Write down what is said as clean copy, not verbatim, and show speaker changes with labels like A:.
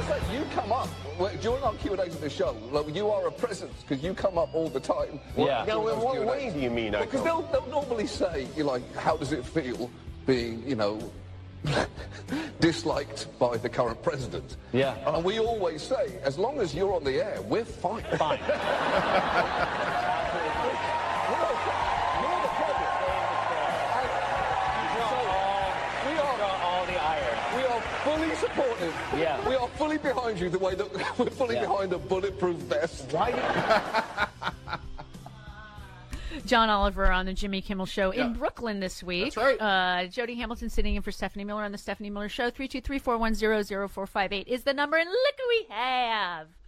A: say, you come up during our Q&As of the show. Like, you are a presence because you come up all the time.
B: Yeah.
C: Now, in what way do you mean?
A: Because they'll normally say, you know, like, how does it feel being, you know, disliked by the current president?
B: Yeah.
A: And we always say, as long as you're on the air, we're fine.
B: Fine.
A: Fully supportive.
B: Yeah.
A: We are fully behind you the way that we're fully behind a bulletproof vest.
B: Why?
D: John Oliver on the Jimmy Kimmel Show in Brooklyn this week.
A: That's right.
D: Jody Hamilton sitting in for Stephanie Miller on the Stephanie Miller Show. 323-410-0458 is the number, and look who we have.